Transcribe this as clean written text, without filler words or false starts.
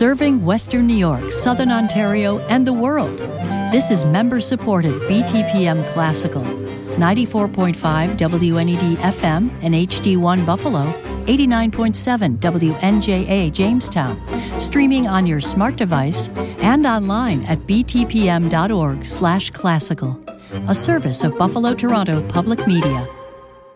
serving Western New York, Southern Ontario, and the world. This is member-supported BTPM Classical, 94.5 WNED FM and HD1 Buffalo, 89.7 WNJA Jamestown, streaming on your smart device and online at btpm.org/classical, a service of Buffalo Toronto Public Media.